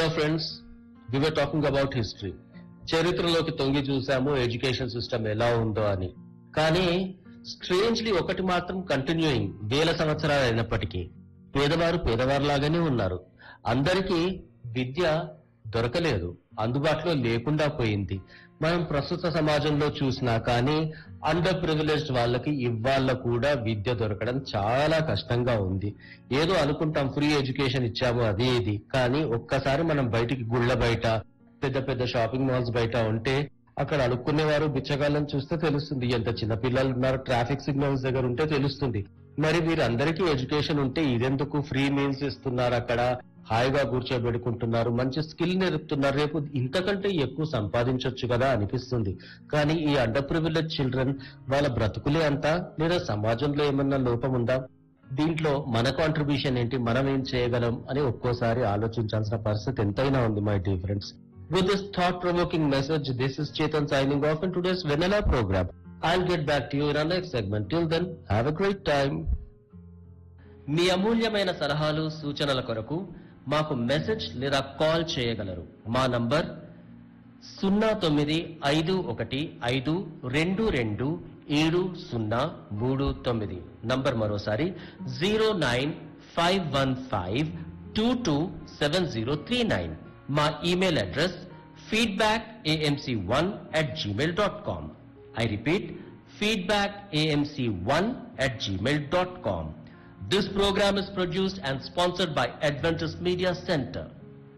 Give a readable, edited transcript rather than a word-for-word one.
Friends, we were talking about history. చరిత్రలోకి తొంగి చూసాము education system ఎలా ఉందో అని. కానీ స్ట్రేంజ్లీ ఒకటి మాత్రం కంటిన్యూయింగ్ వేల సంవత్సరాలు అయినప్పటికీ పేదవారు పేదవారిలాగానే ఉన్నారు. అందరికీ విద్య దొరకలేదు, అందుబాటులో లేకుండా పోయింది. మనం ప్రస్తుత సమాజంలో చూసినా కానీ అండర్ ప్రివిలేజ్డ్ వాళ్ళకి ఇవాళ కూడా విద్య దొరకడం చాలా కష్టంగా ఉంది. ఏదో అనుకుంటాం ఫ్రీ ఎడ్యుకేషన్ ఇచ్చాము అది ఇది, కానీ ఒక్కసారి మనం బయటికి గుళ్ళ బయట పెద్ద పెద్ద షాపింగ్ మాల్స్ బయట ఉంటే అక్కడ అడుక్కునేవారు బిచ్చగాళ్ళని చూస్తే తెలుస్తుంది. ఎంత చిన్న పిల్లలు ఉన్నారు, ట్రాఫిక్ సిగ్నల్స్ దగ్గర ఉంటే తెలుస్తుంది. మరి వీరందరికీ ఎడ్యుకేషన్ ఉంటే ఇదెందుకు ఫ్రీ మీల్స్ ఇస్తున్నారు, అక్కడ హాయిగా కూర్చోబెట్టుకుంటున్నారు, మంచి స్కిల్ నేర్పుతున్నారు, రేపు ఇంతకంటే ఎక్కువ సంపాదించవచ్చు కదా అనిపిస్తుంది. కానీ ఈ అండర్ ప్రివిలేజ్ చిల్డ్రన్ వాళ్ళ బ్రతుకులే అంతా, లేదా సమాజంలో ఏమన్నా లోపం ఉందా, దీంట్లో మన కాంట్రిబ్యూషన్ ఏంటి, మనం ఏం చేయగలం అని ఒక్కోసారి ఆలోచించాల్సిన పరిస్థితి ఎంతైనా ఉంది my dear friends. With this thought-provoking message, this is Chetan signing off in today's Vanilla program. I'll get back to you in our next segment. Till then, have a great time. మీ అమూల్యమైన సలహాలు సూచనల కొరకు మాకు message లేదా call చేయగలరు. మా number 0951522739. Number మరోసారి 09515227039. మా email address feedbackamc1@gmail.com. I repeat, feedbackamc1@gmail.com. This program is produced and sponsored by Adventist Media Center.